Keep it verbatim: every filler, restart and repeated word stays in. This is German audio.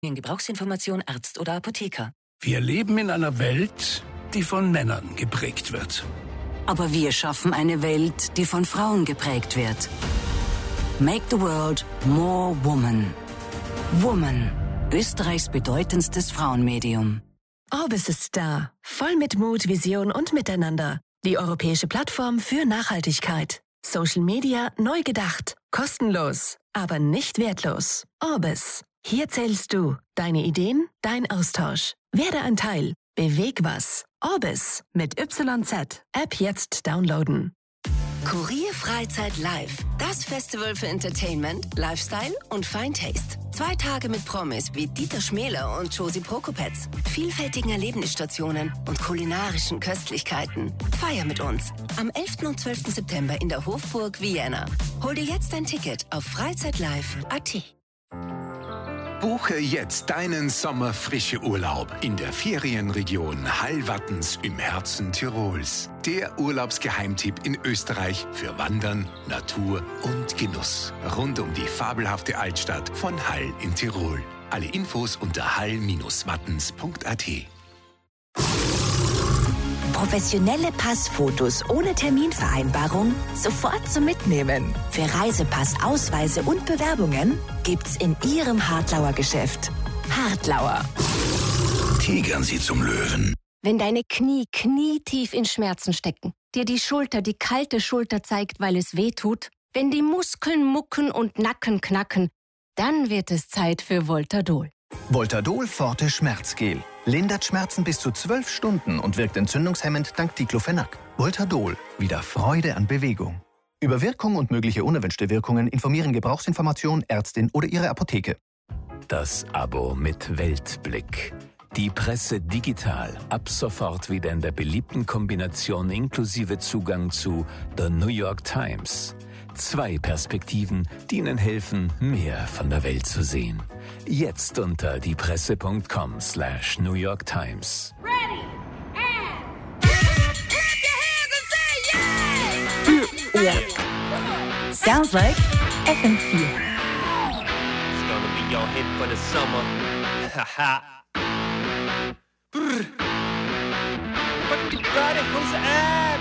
Gebrauchsinformation Arzt oder Apotheker. Wir leben in einer Welt, die von Männern geprägt wird. Aber wir schaffen eine Welt, die von Frauen geprägt wird. Make the world more woman. Woman, Österreichs bedeutendstes Frauenmedium. Orbis ist da. Voll mit Mut, Vision und Miteinander. Die europäische Plattform für Nachhaltigkeit. Social Media neu gedacht. Kostenlos, aber nicht wertlos. Orbis. Hier zählst du. Deine Ideen, dein Austausch. Werde ein Teil. Beweg was. Orbis mit Y Z. App jetzt downloaden. Kurier Freizeit Live. Das Festival für Entertainment, Lifestyle und Fine Taste. Zwei Tage mit Promis wie Dieter Schmäler und Josie Prokopetz. Vielfältigen Erlebnisstationen und kulinarischen Köstlichkeiten. Feier mit uns. Am elften und zwölften September in der Hofburg Vienna. Hol dir jetzt dein Ticket auf freizeitlive punkt at. Buche jetzt deinen sommerfrische Urlaub in der Ferienregion Hallwattens im Herzen Tirols. Der Urlaubsgeheimtipp in Österreich für Wandern, Natur und Genuss. Rund um die fabelhafte Altstadt von Hall in Tirol. Alle Infos unter hall Bindestrich wattens punkt at. Professionelle Passfotos ohne Terminvereinbarung sofort zum Mitnehmen. Für Reisepass, Ausweise und Bewerbungen gibt's in Ihrem Hartlauer Geschäft. Hartlauer. Tigern Sie zum Löwen. Wenn deine Knie knietief in Schmerzen stecken, dir die Schulter die kalte Schulter zeigt, weil es weh tut, wenn die Muskeln mucken und Nacken knacken, dann wird es Zeit für Voltadol. Voltadol Forte Schmerzgel. Lindert Schmerzen bis zu zwölf Stunden und wirkt entzündungshemmend dank Diclofenac. Voltadol. Wieder Freude an Bewegung. Über Wirkung und mögliche unerwünschte Wirkungen informieren Gebrauchsinformation, Ärztin oder Ihre Apotheke. Das Abo mit Weltblick. Die Presse digital. Ab sofort wieder in der beliebten Kombination inklusive Zugang zu The New York Times. Zwei Perspektiven, die Ihnen helfen, mehr von der Welt zu sehen. Jetzt unter diepresse.com slash New York Times. Ready and clap your hands and say yeah! Sounds like F M vier. It's gonna be your hit for the summer. Haha. But you got it, who's